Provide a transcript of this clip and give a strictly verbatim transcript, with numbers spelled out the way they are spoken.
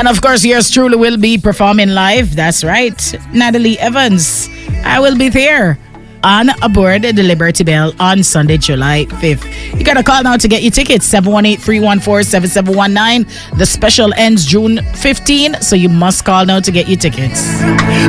And of course, yours truly will be performing live. That's right. Natalie Evans. I will be there on aboard the Liberty Bell on Sunday, July fifth. You got to call now to get your tickets. seven one eight, three one four, seven seven one nine. The special ends June fifteenth, so you must call now to get your tickets.